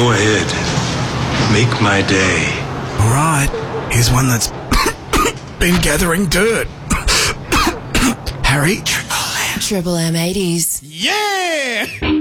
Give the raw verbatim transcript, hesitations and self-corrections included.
Go ahead. Make my day. All right. Here's one that's been gathering dirt. Harry? Triple M eighties. Yeah!